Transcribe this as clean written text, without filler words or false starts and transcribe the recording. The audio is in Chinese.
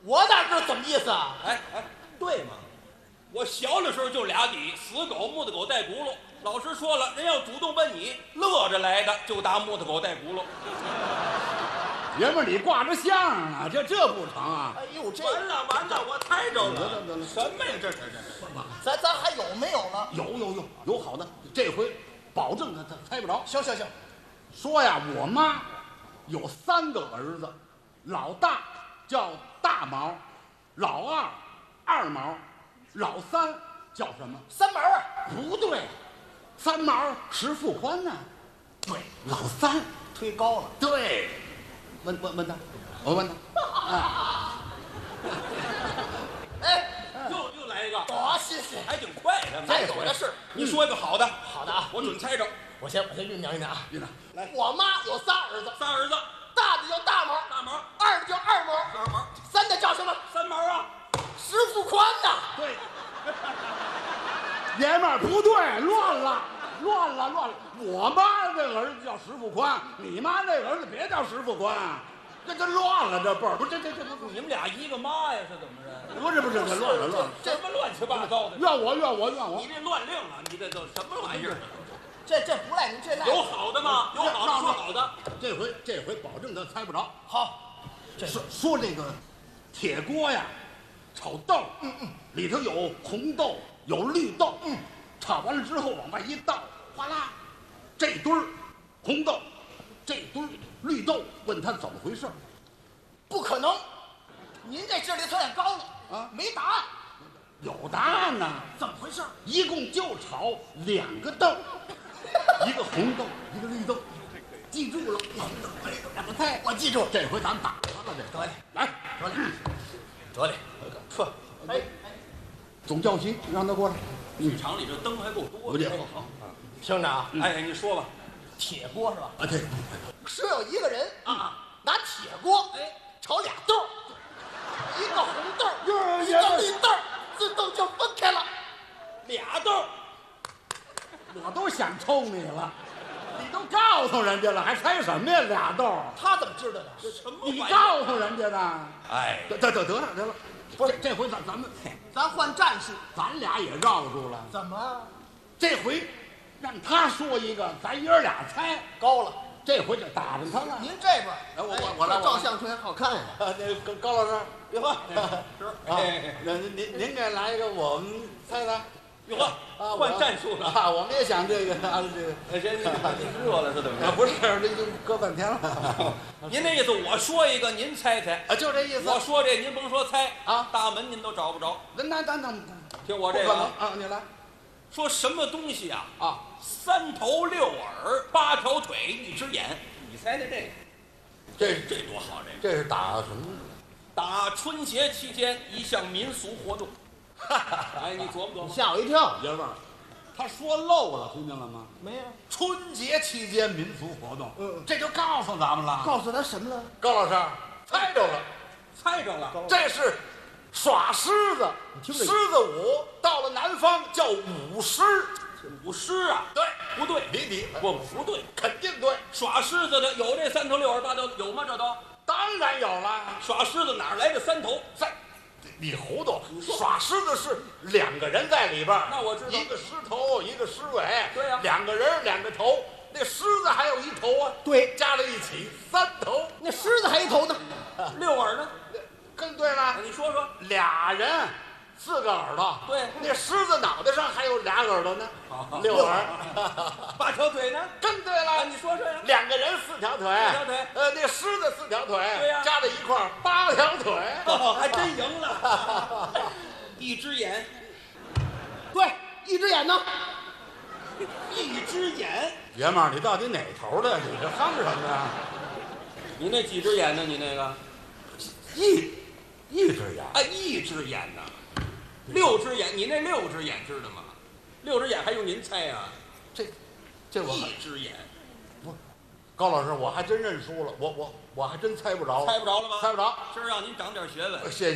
我哪知道怎么意思啊？ 哎，对嘛，我小的时候就俩底，死狗、木头狗带轱辘。老师说了，人要主动问你，乐着来的就打木头狗带轱辘。 爷们儿，你挂着相呢，这不成啊？ 哎呦，这完了，我猜着了。 得了什么呀？这咱还有没有了？ 有好的，这回保证他猜不着。 行， 说呀，我妈有3个儿子，老大叫大毛，老二二毛，老三叫什么？ 三毛啊？ 不对，三毛石富宽呢？对，老三推高了。 对，问他，我问他。 哎， 又来一个， 多新鲜！ 还挺快的。 咱有的是。 你说一个好的， 好的啊， 我准猜着。 我先酝酿啊。 院长， 来， 我妈有仨儿子， 仨儿子， 大的叫大毛， 大毛， 二的叫二毛， 二毛， 三的叫什么？ 三毛啊。 石富宽呐。 对，爷们儿不对，乱了。我妈那儿子叫石富宽，你妈那儿子别叫石富宽，这乱了，这辈儿不是这不你们俩一个妈呀？是怎么着？ 不是这乱了， 什么乱七八糟的？ 怨我！ 你这乱令了，你这都什么玩意儿？ 这不赖您，这赖有好的吗？有好的说好的。 这回保证他猜不着。 好。 说这个铁锅呀，炒豆，里头有红豆，有绿豆，炒完了之后往外一倒，哗啦，这堆儿红豆，这堆儿绿豆，问他怎么回事？ 不可能，您这智力测验高了啊， 没答案。 有答案呢。 怎么回事？ 一共就炒2个豆，一个红豆，一个绿豆，记住了。红豆、绿豆2个菜， 我记住。 这回咱打他了，这得嘞， 来， 得嘞，呵，哎， 总教习让他过来。 剧场里这灯还够多的。好， 听着啊， 哎，你说吧。 铁锅是吧？ 啊，对， 说有一个人拿铁锅炒俩豆，一个红豆，一个绿豆，自动就分开了。 俩豆， 我都想抽你了，你都告诉人家了，还猜什么呀？俩豆， 他怎么知道的？ 什么玩意儿？ 你告诉人家的。 哎， 得了，不是这回咱换战术。 咱俩也绕住了。 怎么这回让他说一个，咱爷儿俩猜。 高了？ 这回就打着他了。 您这边， 我来照相出来好看呀。 那高老师， 别喝。 那您给来一个，我们猜猜。 哟呵，换战术了。 啊，我们也想这个这个。 哎，这热了是怎么着？ 不是，这已经搁半天了。 您那意思，我说一个，您猜猜。 啊，就这意思。 我说这，您甭说猜啊， 大门您都找不着。 那听我这个啊，你来。 说什么东西啊？ 啊 ，3头6耳8条腿1只眼，你猜猜这多好？ 这是打什么？ 打春节期间一项民俗活动。哎，你琢磨琢磨。 吓我一跳。 爷们儿，他说漏了，听见了吗？ 没有。 春节期间民俗活动，这就告诉咱们了。 告诉他什么了？ 高老师猜着了， 猜着了， 这是耍狮子，狮子舞，到了南方叫舞狮。 舞狮啊？ 对， 不对，不对， 肯定对。 耍狮子的有这3头6耳8条，有吗？这都当然有了。 耍狮子哪来这3头？ 你糊涂！耍狮子是2个人在里边， 那我知道， 一个狮头，一个狮尾。 对呀 ，2个人2个头，那狮子还有1头啊。 对， 加在一起3头。 那狮子还一头呢 ，6耳呢？ 更对了。 你说说 ，2人4个耳朵。 对， 那狮子脑袋上还有2耳朵呢，6耳。 8条腿呢？ 更对了。 你说说呀。 2个人4条腿。 4条腿。 那狮子4条腿。 对呀。 加在一块儿8条腿。 还真赢了。1只眼。 对，1只眼呢 ？1只眼。 爷们儿，你到底哪头的？你这哼什么呀？ 你那几只眼呢？你那个一只眼啊，1只眼呢？6只眼，你那6只眼知道吗？6只眼还用您猜呀？ 这我 1只眼。 不，高老师，我还真认输了，我还真猜不着。 猜不着了吗？ 猜不着。 今儿让您长点学问。 谢谢。